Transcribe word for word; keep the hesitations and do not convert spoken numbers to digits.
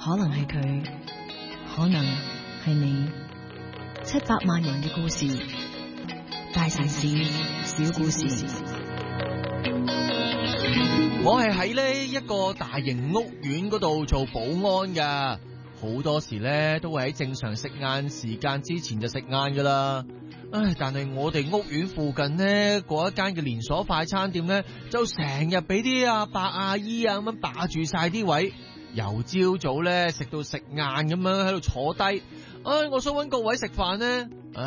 可能係佢，可能係你。七百萬人嘅故事，大城市小故事。 我係喺呢一個大型屋苑嗰度做保安噶，好多時咧都會喺正常食晏時間之前就食晏噶啦。唉，但係我哋屋苑附近呢嗰一間嘅連鎖快餐店咧，就成日俾啲阿伯阿姨啊咁樣霸住晒啲位，由朝早咧食到食晏咁樣喺度坐低。唉，我想搵個位食飯呢，